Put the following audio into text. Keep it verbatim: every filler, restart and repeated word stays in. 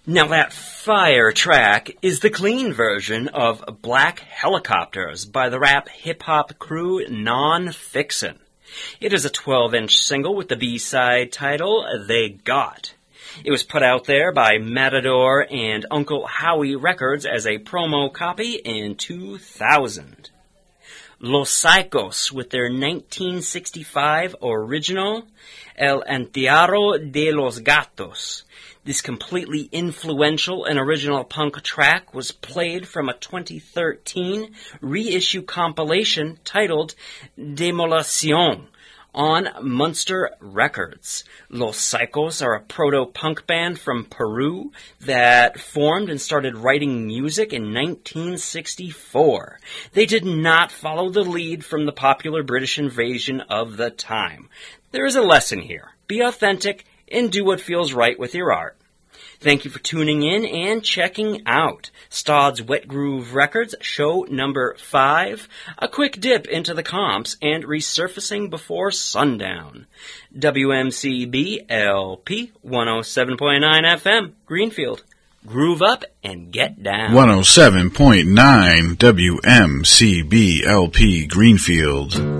Now that fire track is the clean version of Black Helicopters by the rap hip-hop crew Non-Fixin'. It is a twelve-inch single with the B-side title, They Got. It was put out there by Matador and Uncle Howie Records as a promo copy in two thousand. Los Psychos with their nineteen sixty-five original, El Entierro de los Gatos. This completely influential and original punk track was played from a twenty thirteen reissue compilation titled Demolition on Munster Records. Los Psychos are a proto-punk band from Peru that formed and started writing music in nineteen sixty-four. They did not follow the lead from the popular British invasion of the time. There is a lesson here. Be authentic and do what feels right with your art. Thank you for tuning in and checking out Stodd's Wet Groove Records, show number five, a quick dip into the comps and resurfacing before sundown. W M C B L P one oh seven point nine F M, Greenfield. Groove up and get down. one oh seven point nine W M C B L P, Greenfield.